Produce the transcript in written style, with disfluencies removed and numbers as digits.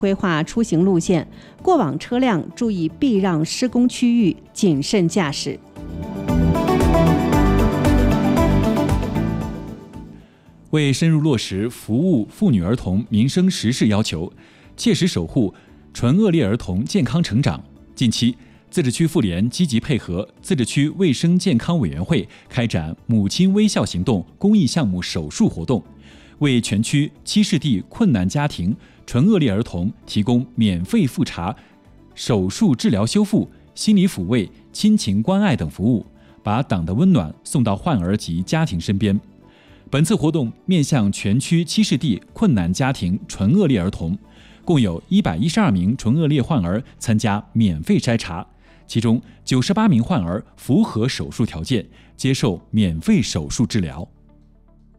规划出行路线，过往车辆注意避让施工区域，谨慎驾驶。 为深入落实服务妇女儿童民生实事要求，切实守护纯恶劣儿童健康成长，近期自治区妇联积极配合自治区卫生健康委员会开展母亲微笑行动公益项目手术活动，为全区7市地困难家庭纯恶劣儿童提供免费复查、手术治疗修复、心理抚慰、亲情关爱等服务，把党的温暖送到患儿及家庭身边。本次活动面向全区7市地困难家庭纯恶劣儿童，共有112名纯恶劣患儿参加免费筛查，其中98名患儿符合手术条件，接受免费手术治疗。